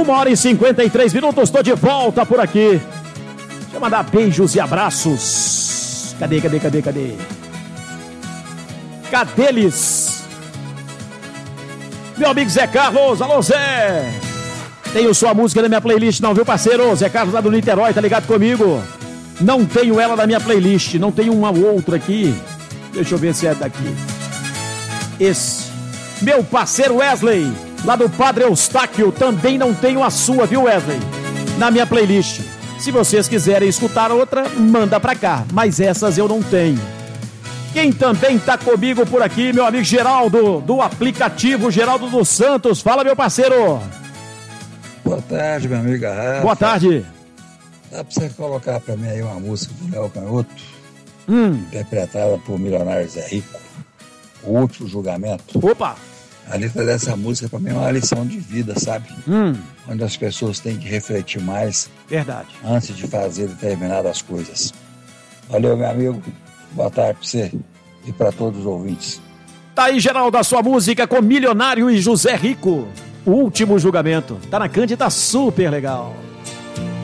1h53, estou de volta por aqui. Deixa eu mandar beijos e abraços. Cadê? Cadê eles? Meu amigo Zé Carlos, alô Zé. Tenho sua música na minha playlist, não, viu, parceiro? Zé Carlos lá do Niterói, tá ligado comigo? Não tenho ela na minha playlist, não tenho uma outra aqui. Deixa eu ver se é daqui. Esse. Meu parceiro Wesley, lá do Padre Eustáquio, também não tenho a sua, viu, Wesley? Na minha playlist. Se vocês quiserem escutar outra, manda pra cá. Mas essas eu não tenho. Quem também tá comigo por aqui, meu amigo Geraldo, do aplicativo Geraldo dos Santos. Fala, meu parceiro. Boa tarde, meu amigo Rafa. Boa tarde. Dá pra você colocar pra mim aí uma música do Léo Canhoto, interpretada por Milionário Zé Rico, O Último Julgamento. Opa! A letra dessa música pra mim é uma lição de vida, sabe? Onde as pessoas têm que refletir mais. Verdade. Antes de fazer determinadas coisas. Valeu, meu amigo. Boa tarde pra você e pra todos os ouvintes. Tá aí, Geraldo, a sua música com Milionário e José Rico. O Último Julgamento. Tá na Cândida, tá super legal.